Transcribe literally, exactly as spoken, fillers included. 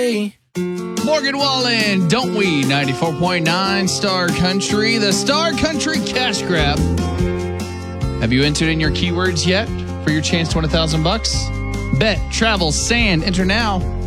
Morgan Wallen, don't we? ninety-four point nine Star Country, the Star Country Cash Grab. Have you entered in your keywords yet for your chance to win a thousand bucks? Bet, travel, sand, enter now.